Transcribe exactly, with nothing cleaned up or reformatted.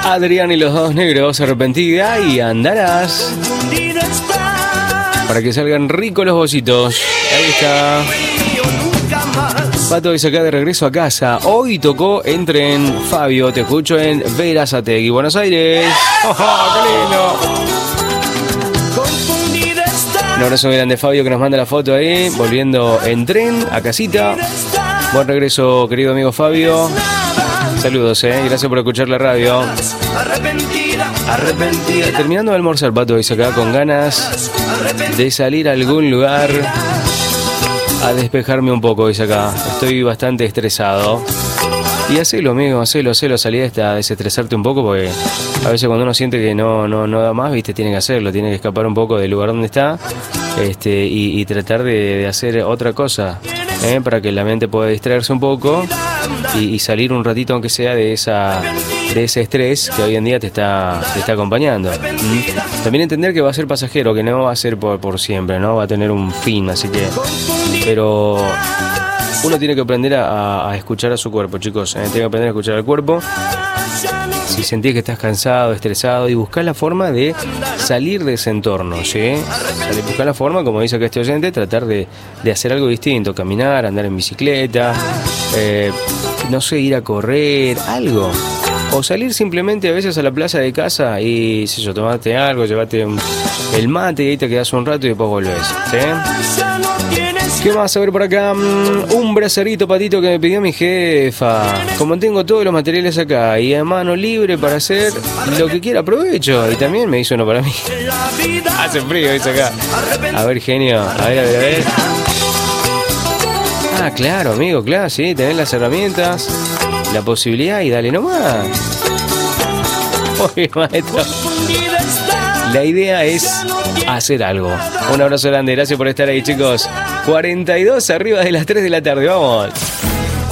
Adrián y los dos negros, arrepentida y andarás. Para que salgan ricos los bocitos. Ahí está. Pato dice acá de regreso a casa. Hoy tocó en tren. Fabio, te escucho en Verazategui, Buenos Aires. ¡Oh, qué lindo! Un abrazo grande, Fabio, que nos manda la foto ahí. Volviendo en tren a casita. Buen regreso, querido amigo Fabio. Saludos, eh. Gracias por escuchar la radio. Arrepentida, arrepentida. Terminando de almorzar, Pato dice acá, con ganas de salir a algún lugar a despejarme un poco, dice acá. Estoy bastante estresado. Y hacelo, amigo, hacelo, hacelo, salí a desestresarte un poco, porque a veces cuando uno siente que no, no, no da más, viste, tiene que hacerlo, tiene que escapar un poco del lugar donde está, este, y, y tratar de, de hacer otra cosa, ¿eh? Para que la mente pueda distraerse un poco y, y salir un ratito, aunque sea, de esa de ese estrés que hoy en día te está, te está acompañando. ¿Mm? También entender que va a ser pasajero, que no va a ser por, por siempre, ¿no? Va a tener un fin, así que... Pero... Uno tiene que aprender a, a escuchar a su cuerpo, chicos. ¿eh? Tiene que aprender a escuchar al cuerpo. Si sentís que estás cansado, estresado, y buscar la forma de salir de ese entorno, ¿sí? Buscar la forma, como dice acá este oyente, tratar de, de hacer algo distinto. Caminar, andar en bicicleta, eh, no sé, ir a correr, algo. O salir simplemente a veces a la plaza de casa y, sé yo, tomate algo, llevate un, el mate y ahí te quedas un rato y después volvés, ¿sí? ¿Qué más a ver por acá? Un bracerito, Patito, que me pidió mi jefa. Como tengo todos los materiales acá y a mano libre para hacer lo que quiera, aprovecho. Y también me hizo uno para mí. Hace frío, dice acá. A ver, genio. A ver, a ver, a ver. Ah, claro, amigo, claro, sí. Tenés las herramientas, la posibilidad y dale nomás. Oye, maestro. La idea es hacer algo. Un abrazo grande, gracias por estar ahí, chicos. cuarenta y dos arriba de las tres de la tarde, vamos.